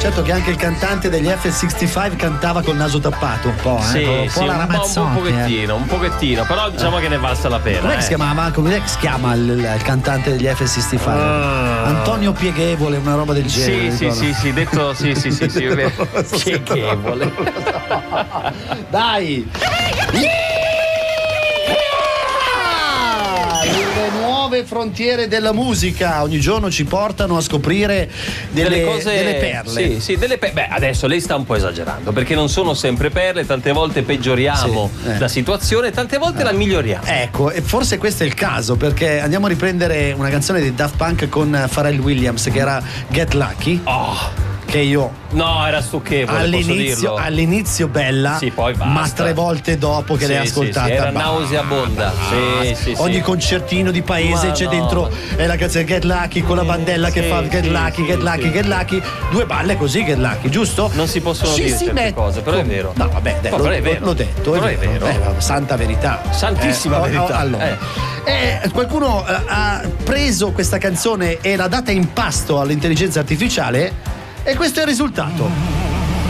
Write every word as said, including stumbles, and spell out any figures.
Certo che anche il cantante degli F sessantacinque cantava col naso tappato un po', eh? Sì, un po' sì, la un, po', Ramazzotti, un pochettino, eh. un pochettino, però diciamo che ne valsa la pena. Come eh. si chiamava? Come si chiama il, il cantante degli F sessantacinque? Ah. Antonio Pieghevole, una roba del genere. Sì, sì, sì, sì, detto sì, sì, sì, sì, è vero. Pieghevole. Dai! Le nuove frontiere della musica ogni giorno ci portano a scoprire delle, delle cose, delle perle. Sì, sì, delle perle. Beh, adesso lei sta un po' esagerando, perché non sono sempre perle, tante volte peggioriamo Sì, eh. la situazione, tante volte eh. la miglioriamo. Ecco, e forse questo è il caso, perché andiamo a riprendere una canzone di Daft Punk con Pharrell Williams che era Get Lucky. Oh. Che io no, era stucchevole, all'inizio, all'inizio bella, sì, poi basta. Ma tre volte dopo che sì, l'hai ascoltata sì, sì, era bah, nauseabonda. Sì, sì, ogni sì. concertino di paese Ma c'è no, dentro ma... è la canzone Get Lucky con la bandella sì, che fa Get sì, Lucky, sì, Get Lucky, sì, Get Lucky, sì. Get Lucky, due balle così Get Lucky, giusto? Non si possono Ci dire si certe met- cose, però è vero. No, vabbè, dai, no, l'ho, però è vero. l'ho detto, però è vero. È vero. Eh, santa verità. Santissima Eh, verità. Allora, Eh. eh, qualcuno eh, ha preso questa canzone e l'ha data in pasto all'intelligenza artificiale e questo è il risultato.